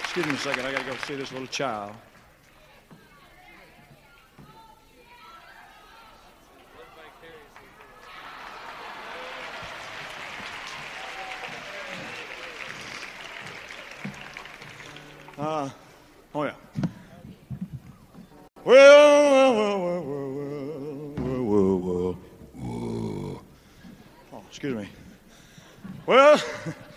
Excuse me a second, I gotta go see this little child. Oh yeah. Well. Oh, excuse me. Well.